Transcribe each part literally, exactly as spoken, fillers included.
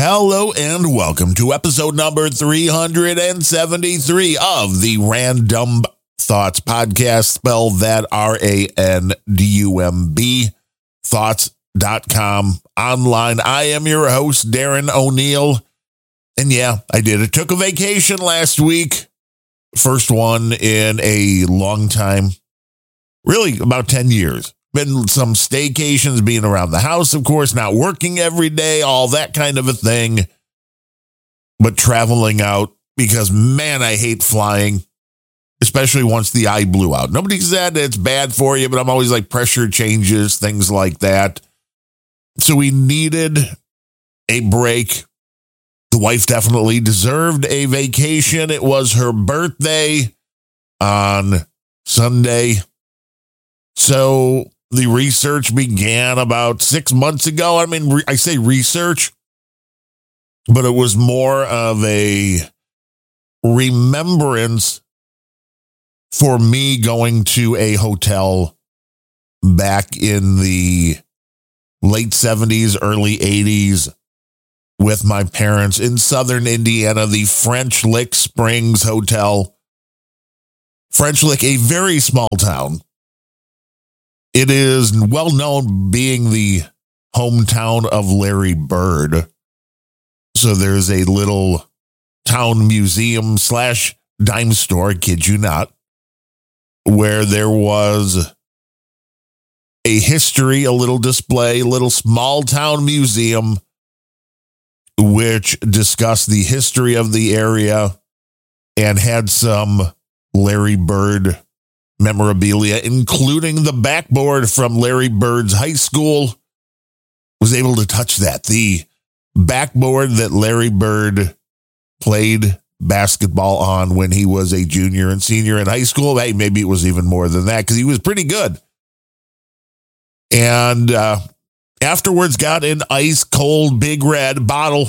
Hello and welcome to episode number three hundred seventy-three of the Random Thoughts Podcast. Spell that R A N D U M B, thoughts dot com, online. I am your host, Darren O'Neill. And yeah, I did. I took a vacation last week. First one in a long time. Really, about ten years. Been some staycations, being around the house, of course, not working every day, all that kind of a thing. But traveling out, because, man, I hate flying, especially once the eye blew out. Nobody said it's bad for you, but I'm always like pressure changes, things like that. So we needed a break. The wife definitely deserved a vacation. It was her birthday on Sunday. So the research began about six months ago. I mean, re- I say research, but it was more of a remembrance for me going to a hotel back in the late seventies, early eighties with my parents in southern Indiana, the French Lick Springs Hotel. French Lick, a very small town. It is well known being the hometown of Larry Bird. So there's a little town museum slash dime store, kid you not, where there was a history, a little display, a little small town museum, which discussed the history of the area and had some Larry Bird memorabilia, including the backboard from Larry Bird's high school. Was able to touch that. The backboard that Larry Bird played basketball on when he was a junior and senior in high school. Hey, maybe it was even more than that because he was pretty good. And uh, afterwards got an ice cold big red bottle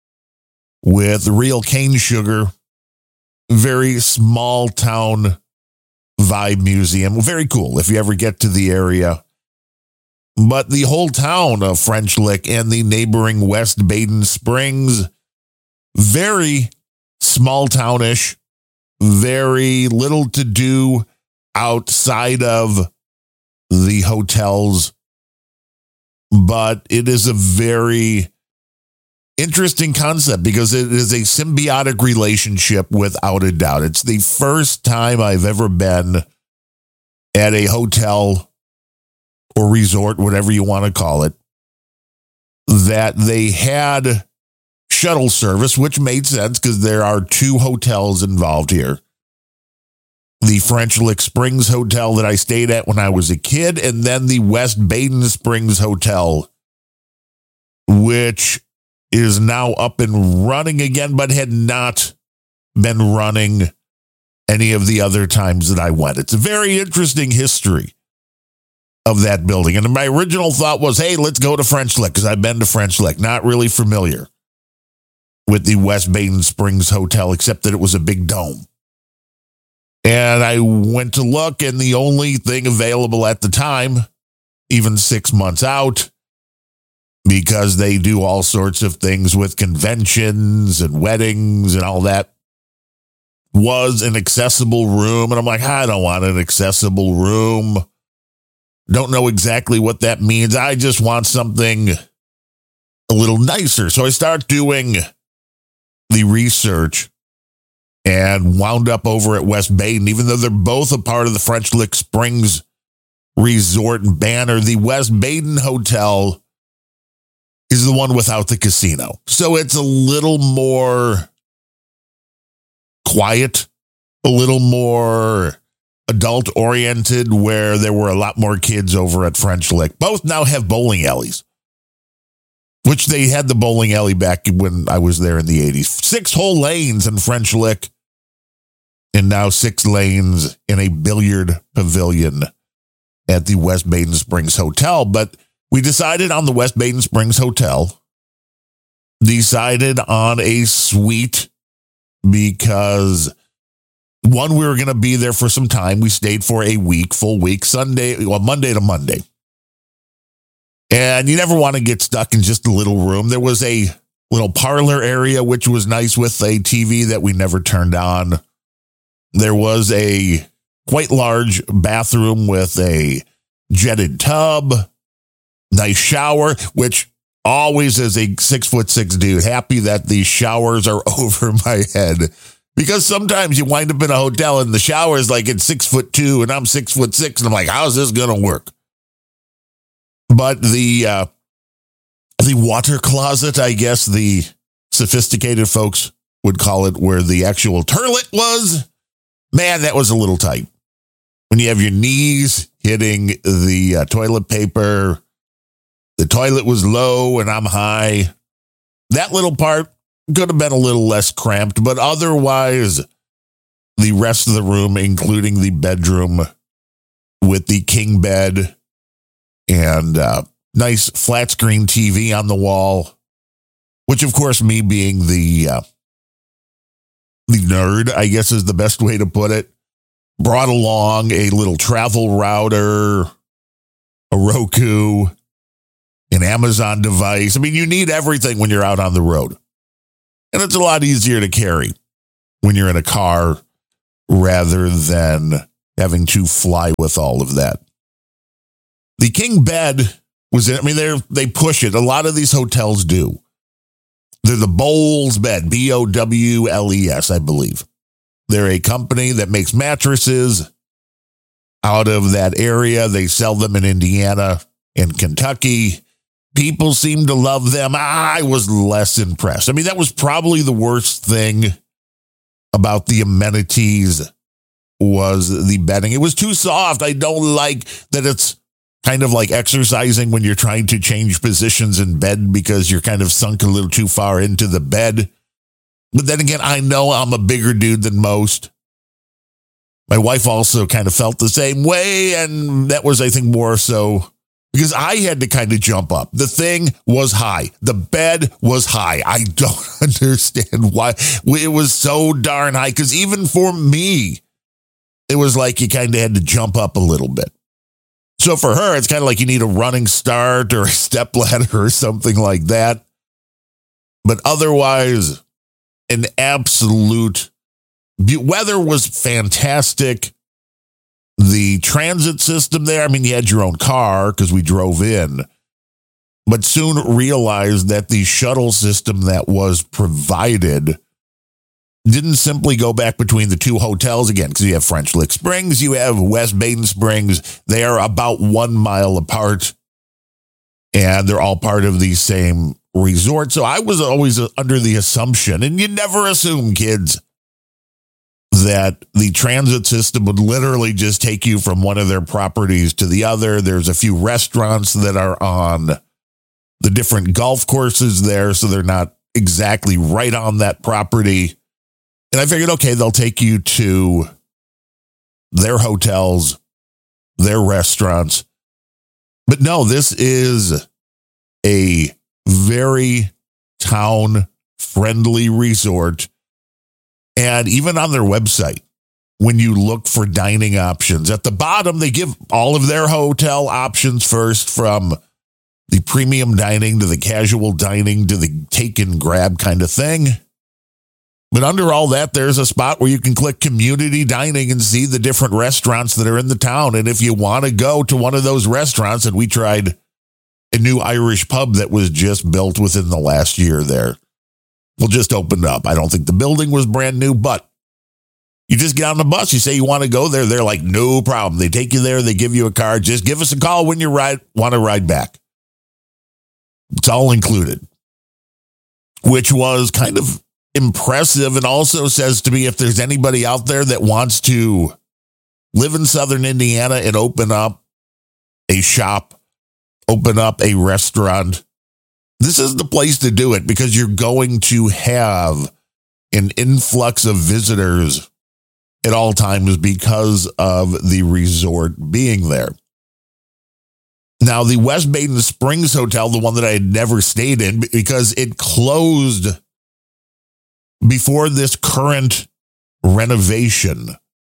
with real cane sugar. Very small town vibe museum. Very cool if you ever get to the area. But the whole town of French Lick and the neighboring West Baden Springs, very small townish, very little to do outside of the hotels. But it is a very interesting concept because it is a symbiotic relationship without a doubt. It's the first time I've ever been at a hotel or resort, whatever you want to call it, that they had shuttle service, which made sense because there are two hotels involved here. The French Lick Springs Hotel that I stayed at when I was a kid, and then the West Baden Springs Hotel, which is now up and running again, but had not been running any of the other times that I went. It's a very interesting history of that building. And my original thought was, hey, let's go to French Lick, because I've been to French Lick. Not really familiar with the West Baden Springs Hotel, except that it was a big dome. And I went to look, and the only thing available at the time, even six months out, because they do all sorts of things with conventions and weddings and all that, was an accessible room. And I'm like, I don't want an accessible room. Don't know exactly what that means. I just want something a little nicer. So I start doing the research and wound up over at West Baden, even though they're both a part of the French Lick Springs Resort and banner. The West Baden Hotel is the one without the casino. So it's a little more quiet, a little more adult-oriented, where there were a lot more kids over at French Lick. Both now have bowling alleys, which they had the bowling alley back when I was there in the eighties. Six whole lanes in French Lick, and now six lanes in a billiard pavilion at the West Baden Springs Hotel. But we decided on the West Baden Springs Hotel, decided on a suite because, one, we were going to be there for some time. We stayed for a week, full week, Sunday, well, Monday to Monday. And you never want to get stuck in just a little room. There was a little parlor area, which was nice with a T V that we never turned on. There was a quite large bathroom with a jetted tub, nice shower, which always as a six foot six dude, happy that these showers are over my head. Because sometimes you wind up in a hotel and the shower is like it's six foot two and I'm six foot six. And I'm like, how's this going to work? But the, uh, the water closet, I guess the sophisticated folks would call it, where the actual toilet was, man, that was a little tight. When you have your knees hitting the uh, toilet paper, the toilet was low and I'm high. That little part could have been a little less cramped, but otherwise, the rest of the room, including the bedroom with the king bed and uh, nice flat screen T V on the wall, which, of course, me being the uh, the nerd, I guess is the best way to put it, brought along a little travel router, a Roku, an Amazon device. I mean, you need everything when you're out on the road. And it's a lot easier to carry when you're in a car rather than having to fly with all of that. The king bed was, I mean, they they push it. A lot of these hotels do. They're the Bowles bed, B O W L E S, I believe. They're a company that makes mattresses out of that area. They sell them in Indiana and Kentucky. People seem to love them. I was less impressed. I mean, that was probably the worst thing about the amenities was the bedding. It was too soft. I don't like that it's kind of like exercising when you're trying to change positions in bed because you're kind of sunk a little too far into the bed. But then again, I know I'm a bigger dude than most. My wife also kind of felt the same way, and that was, I think, more so because I had to kind of jump up. The thing was high. The bed was high. I don't understand why. It was so darn high because even for me, it was like you kind of had to jump up a little bit. So for her, it's kind of like you need a running start or a step ladder or something like that. But otherwise, an absolute weather was fantastic. The transit system there, I mean, you had your own car because we drove in, but soon realized that the shuttle system that was provided didn't simply go back between the two hotels again, because you have French Lick Springs, you have West Baden Springs. They are about one mile apart, and they're all part of the same resort. So I was always under the assumption, and you never assume, kids, that the transit system would literally just take you from one of their properties to the other. There's a few restaurants that are on the different golf courses there, so they're not exactly right on that property. And I figured, okay, they'll take you to their hotels, their restaurants. But no, this is a very town-friendly resort. And even on their website, when you look for dining options, at the bottom, they give all of their hotel options first, from the premium dining to the casual dining to the take and grab kind of thing. But under all that, there's a spot where you can click community dining and see the different restaurants that are in the town. And if you want to go to one of those restaurants, and we tried a new Irish pub that was just built within the last year there. Well, just opened up. I don't think the building was brand new, but you just get on the bus. You say you want to go there. They're like, no problem. They take you there. They give you a card. Just give us a call when you ride, want to ride back. It's all included, which was kind of impressive, and also says to me, if there's anybody out there that wants to live in Southern Indiana and open up a shop, open up a restaurant, this is the place to do it, because you're going to have an influx of visitors at all times because of the resort being there. Now, the West Baden Springs Hotel, the one that I had never stayed in because it closed before this current renovation.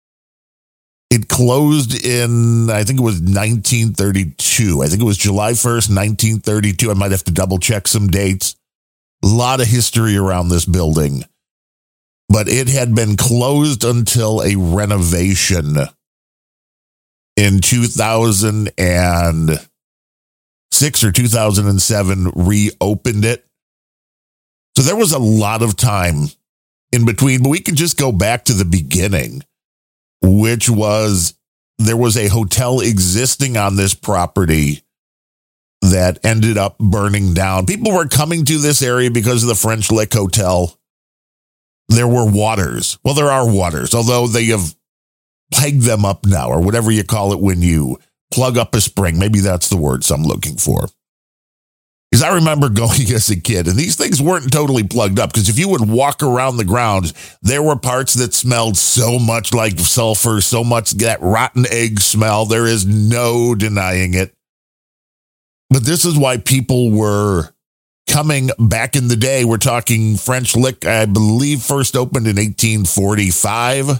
It closed in, I think it was nineteen thirty-two. I think it was July first, nineteen thirty-two. I might have to double check some dates. A lot of history around this building, but it had been closed until a renovation in two thousand six or two thousand seven, reopened it. So there was a lot of time in between, but we could just go back to the beginning, which was there was a hotel existing on this property that ended up burning down. People were coming to this area because of the French Lick Hotel. There were waters. Well, there are waters, although they have pegged them up now, or whatever you call it when you plug up a spring. Maybe that's the words I'm looking for. Because I remember going as a kid, and these things weren't totally plugged up, because if you would walk around the grounds, there were parts that smelled so much like sulfur, so much that rotten egg smell. There is no denying it. But this is why people were coming back in the day. We're talking French Lick, I believe, first opened in eighteen forty-five.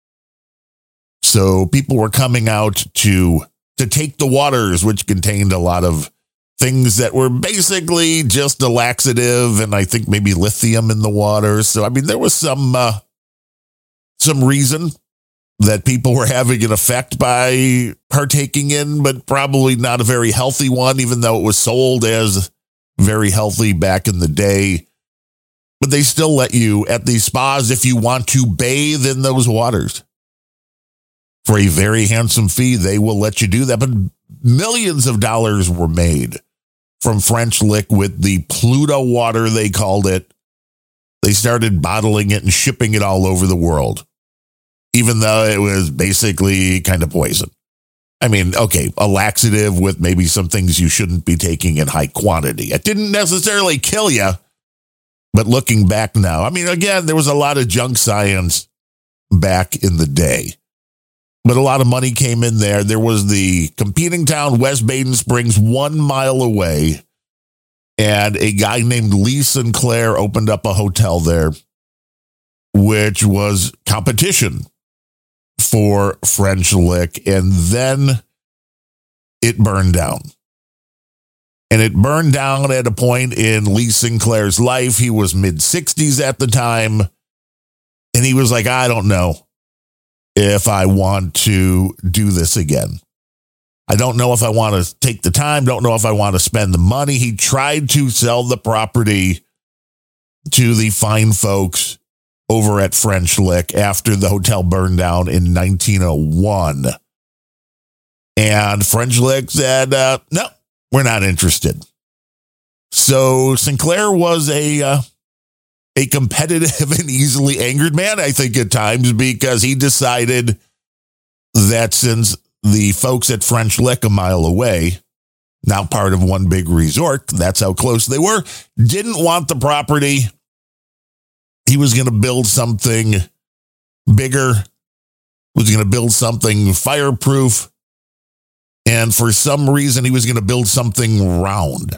So people were coming out to, to take the waters, which contained a lot of things that were basically just a laxative, and I think maybe lithium in the water. So, I mean, there was some uh, some reason that people were having an effect by partaking in, but probably not a very healthy one, even though it was sold as very healthy back in the day. But they still let you at these spas if you want to bathe in those waters. For a very handsome fee, they will let you do that. But millions of dollars were made from French Lick with the Pluto water, they called it. They started bottling it and shipping it all over the world, even though it was basically kind of poison. I mean, okay, a laxative with maybe some things you shouldn't be taking in high quantity. It didn't necessarily kill you, but looking back now, I mean, again, there was a lot of junk science back in the day. But a lot of money came in there. There was the competing town, West Baden Springs, one mile away. And a guy named Lee Sinclair opened up a hotel there, which was competition for French Lick. And then it burned down. And it burned down at a point in Lee Sinclair's life. He was mid-sixties at the time. And he was like, I don't know if I want to do this again. I don't know if I want to take the time, don't know if I want to spend the money. He tried to sell the property to the fine folks over at French Lick after the hotel burned down in nineteen oh one. And French Lick said, uh, no, we're not interested. So Sinclair was a... Uh, A competitive and easily angered man, I think, at times, because he decided that since the folks at French Lick, a mile away, now part of one big resort, that's how close they were, didn't want the property. He was going to build something bigger, was going to build something fireproof, and for some reason, he was going to build something round.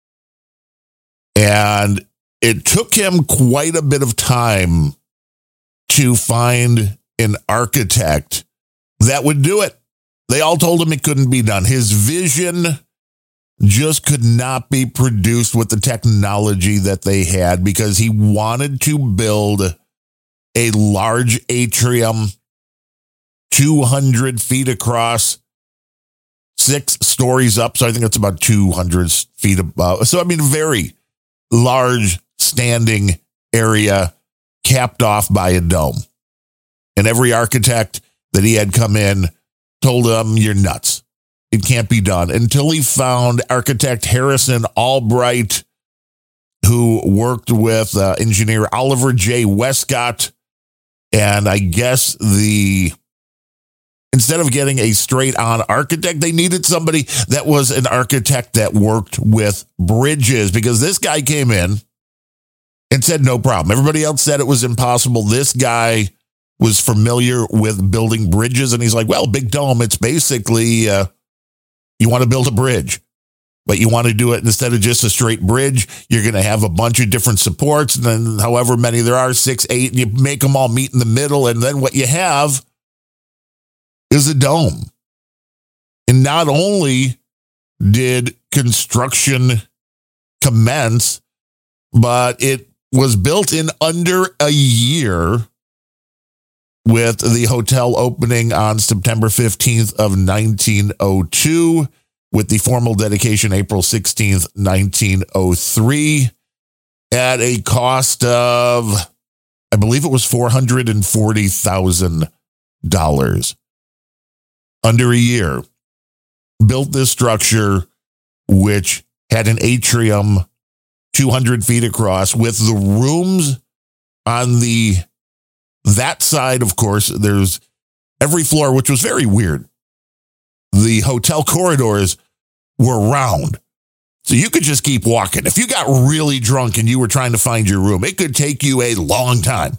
And it took him quite a bit of time to find an architect that would do it. They all told him it couldn't be done. His vision just could not be produced with the technology that they had, because he wanted to build a large atrium, two hundred feet across, six stories up. So I think it's about two hundred feet above. So, I mean, very large standing area capped off by a dome. And every architect that he had come in told him, you're nuts. It can't be done. Until he found architect Harrison Albright, who worked with uh, engineer Oliver J. Westcott. And I guess the instead of getting a straight-on architect, they needed somebody that was an architect that worked with bridges, because this guy came in and said no problem. Everybody else said it was impossible. This guy was familiar with building bridges, and he's like, well, Big Dome, it's basically uh, you want to build a bridge, but you want to do it instead of just a straight bridge. You're going to have a bunch of different supports, and then however many there are, six, eight, and you make them all meet in the middle, and then what you have is a dome. And not only did construction commence, but it was built in under a year, with the hotel opening on September fifteenth of nineteen oh two, with the formal dedication April sixteenth, nineteen oh three, at a cost of, I believe it was four hundred forty thousand dollars. Under a year, built this structure, which had an atrium two hundred feet across, with the rooms on the that side. Of course, there's every floor, which was very weird. The hotel corridors were round, so you could just keep walking. If you got really drunk and you were trying to find your room, it could take you a long time,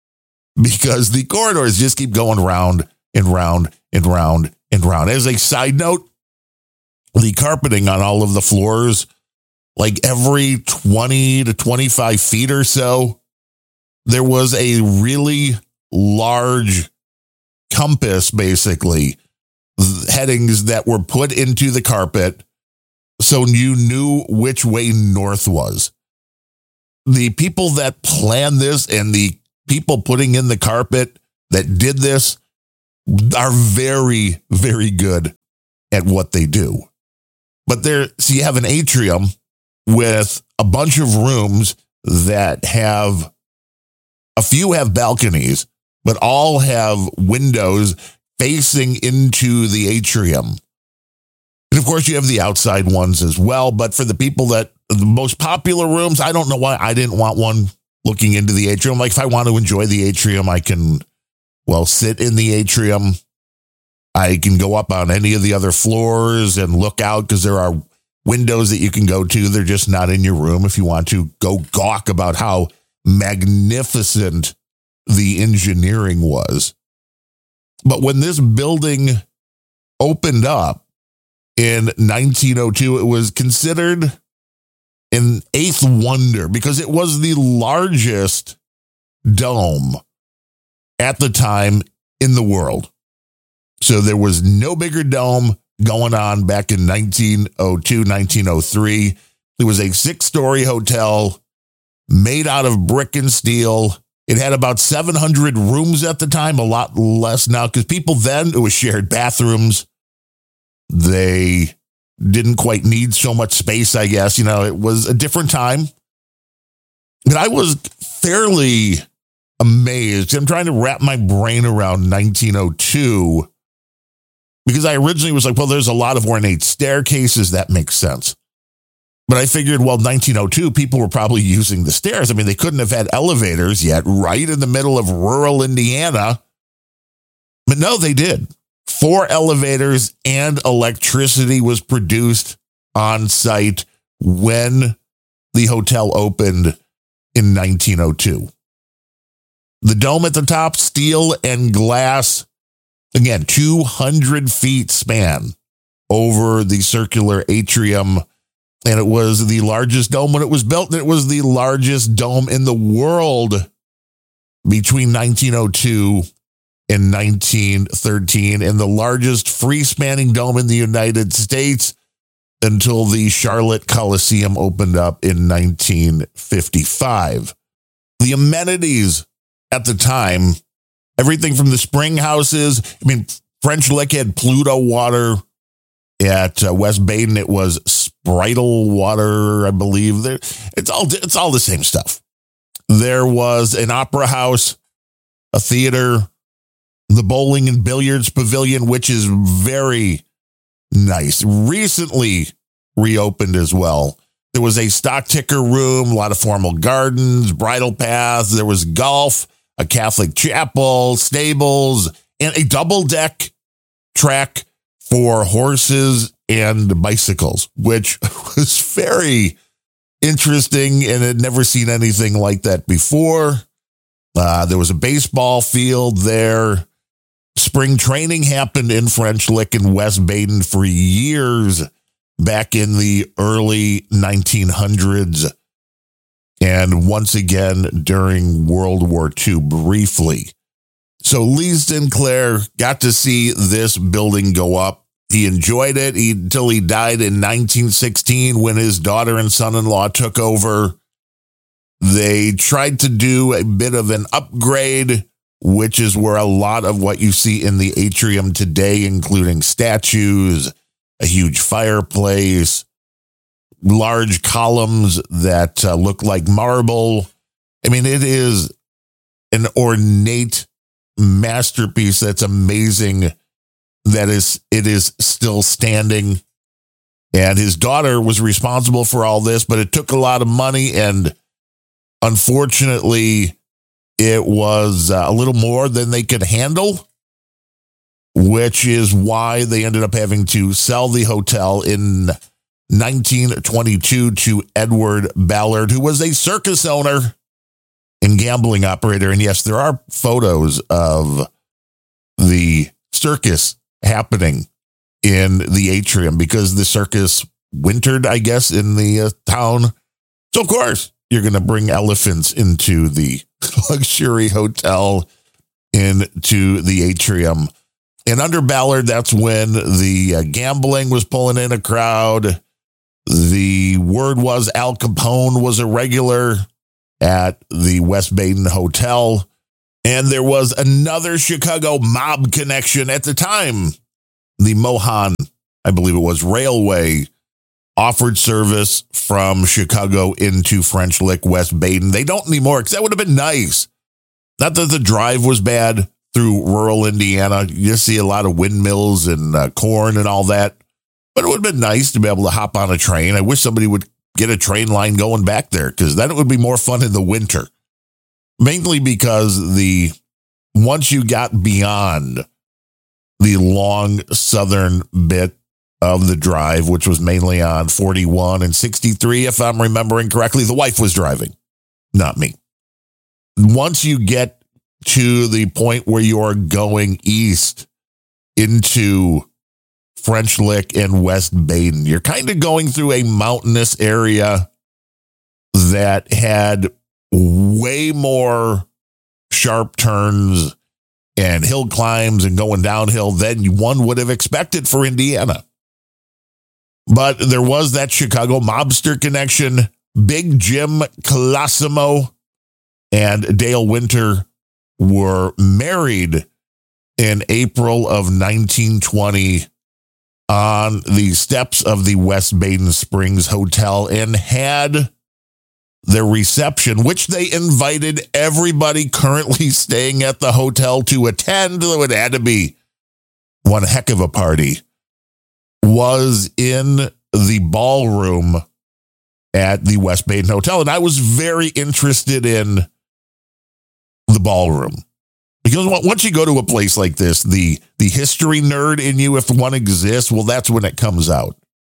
because the corridors just keep going round and round and round and round. As a side note, the carpeting on all of the floors, like every twenty to twenty-five feet or so, there was a really large compass, basically, headings that were put into the carpet so you knew which way north was. The people that planned this and the people putting in the carpet that did this are very, very good at what they do. But there, so you have an atrium with a bunch of rooms that have, a few have balconies, but all have windows facing into the atrium. And of course, you have the outside ones as well. But for the people that, the most popular rooms, I don't know why I didn't want one looking into the atrium. Like, if I want to enjoy the atrium, I can, well, sit in the atrium. I can go up on any of the other floors and look out, because there are windows that you can go to. They're just not in your room if you want to go gawk about how magnificent the engineering was. But when this building opened up in nineteen oh two, it was considered an eighth wonder, because it was the largest dome at the time in the world. So there was no bigger dome going on back in nineteen oh two, nineteen oh three. It was a six-story hotel made out of brick and steel. It had about seven hundred rooms at the time, a lot less now, because people then, it was shared bathrooms. They didn't quite need so much space, I guess. You know, it was a different time. But I was fairly amazed. I'm trying to wrap my brain around nineteen oh two, because I originally was like, well, there's a lot of ornate staircases. That makes sense. But I figured, well, nineteen oh two, people were probably using the stairs. I mean, they couldn't have had elevators yet, right in the middle of rural Indiana. But no, they did. Four elevators and electricity was produced on site when the hotel opened in nineteen oh two. The dome at the top, steel and glass, again, two hundred feet span over the circular atrium. And it was the largest dome when it was built, and it was the largest dome in the world between nineteen oh two and nineteen thirteen, and the largest free-spanning dome in the United States until the Charlotte Coliseum opened up in nineteen fifty-five. The amenities at the time, everything from the spring houses. I mean, French Lick had Pluto water. At uh, West Baden, it was Spritel water, I believe. There, it's all it's all the same stuff. There was an opera house, a theater, the bowling and billiards pavilion, which is very nice. Recently reopened as well. There was a stock ticker room, a lot of formal gardens, bridle paths. There was golf, a Catholic chapel, stables, and a double deck track for horses and bicycles, which was very interesting and had never seen anything like that before. Uh, there was a baseball field there. Spring training happened in French Lick and West Baden for years back in the early nineteen hundreds. And once again during World War Two briefly. So Lee Sinclair got to see this building go up. He enjoyed it he, until he died in nineteen sixteen when his daughter and son-in-law took over. They tried to do a bit of an upgrade, which is where a lot of what you see in the atrium today, including statues, a huge fireplace, large columns that uh, look like marble. I mean, it is an ornate masterpiece that's amazing that is it is still standing. And his daughter was responsible for all this, but it took a lot of money, and unfortunately, it was uh, a little more than they could handle, which is why they ended up having to sell the hotel in nineteen twenty-two to Edward Ballard, who was a circus owner and gambling operator. And yes, there are photos of the circus happening in the atrium because the circus wintered, I guess, in the uh, town. So, of course, you're going to bring elephants into the luxury hotel, into the atrium. And under Ballard, that's when the uh, gambling was pulling in a crowd. The word was Al Capone was a regular at the West Baden Hotel. And there was another Chicago mob connection at the time. The Mohan, I believe it was, Railway offered service from Chicago into French Lick, West Baden. They don't anymore, because that would have been nice. Not that the drive was bad through rural Indiana. You just see a lot of windmills and uh, corn and all that. But it would have been nice to be able to hop on a train. I wish somebody would get a train line going back there, because then it would be more fun in the winter. Mainly because the once you got beyond the long southern bit of the drive, which was mainly on forty-one and sixty-three, if I'm remembering correctly, the wife was driving, not me. Once you get to the point where you are going east into French Lick and West Baden, you're kind of going through a mountainous area that had way more sharp turns and hill climbs and going downhill than one would have expected for Indiana. But there was that Chicago mobster connection. Big Jim Colosimo and Dale Winter were married in April of nineteen twenty on the steps of the West Baden Springs Hotel and had their reception, which they invited everybody currently staying at the hotel to attend. It had to be one heck of a party. Was in the ballroom at the West Baden Hotel. And I was very interested in the ballroom. Because once you go to a place like this, the, the history nerd in you, if one exists, well, that's when it comes out.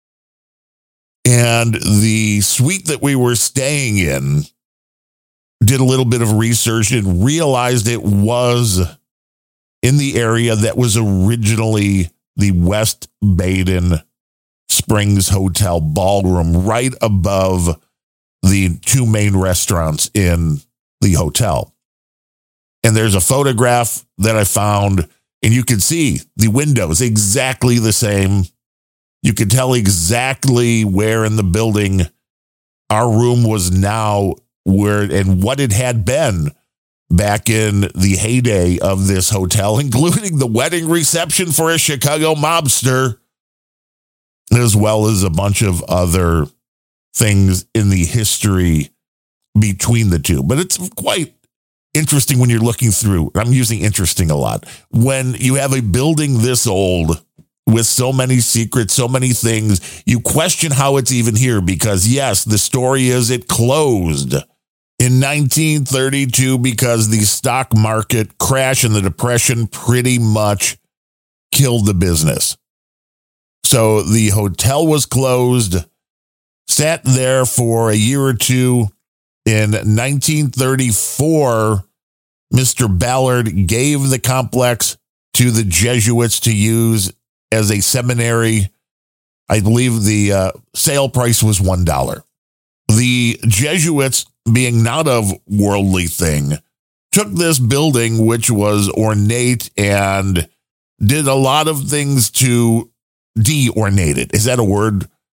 And the suite that we were staying in, did a little bit of research and realized it was in the area that was originally the West Baden Springs Hotel ballroom, right above the two main restaurants in the hotel. And there's a photograph that I found, and you can see the windows exactly the same. You could tell exactly where in the building our room was now, where and what it had been back in the heyday of this hotel, including the wedding reception for a Chicago mobster, as well as a bunch of other things in the history between the two. But it's quite interesting when you're looking through. I'm using interesting a lot. When you have a building this old with so many secrets, so many things, you question how it's even here, because yes, the story is it closed in nineteen thirty-two because the stock market crash and the Depression pretty much killed the business. So the hotel was closed, sat there for a year or two. In nineteen thirty-four, Mister Ballard gave the complex to the Jesuits to use as a seminary. I believe the uh, sale price was one dollar. The Jesuits, being not a worldly thing, took this building, which was ornate, and did a lot of things to de-ornate it. Is that a word?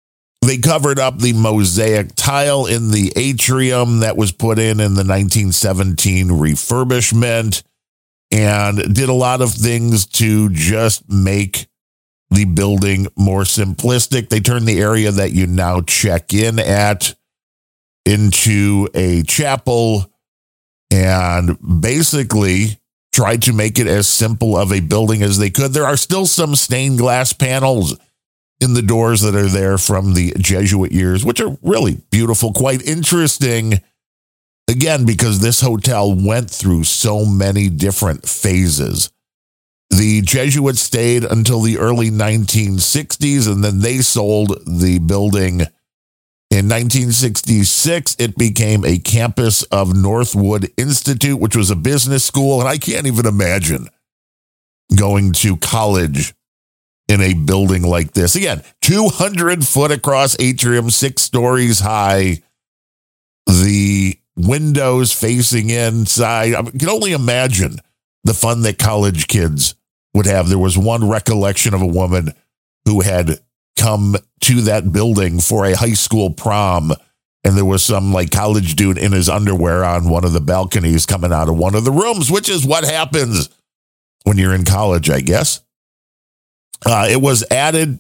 They covered up the mosaic tile in the atrium that was put in in the nineteen seventeen refurbishment, and did a lot of things to just make the building more simplistic. They turned the area that you now check in at into a chapel, and basically tried to make it as simple of a building as they could. There are still some stained glass panels in the doors that are there from the Jesuit years, which are really beautiful, quite interesting. Again, because this hotel went through so many different phases. The Jesuits stayed until the early nineteen sixties, and then they sold the building. In nineteen sixty-six, it became a campus of Northwood Institute, which was a business school, and I can't even imagine going to college in a building like this. Again, two hundred foot across atrium, six stories high. The windows facing inside. I can only imagine the fun that college kids would have. There was one recollection of a woman who had come to that building for a high school prom, and there was some like college dude in his underwear on one of the balconies coming out of one of the rooms, which is what happens when you're in college, I guess. Uh, it was added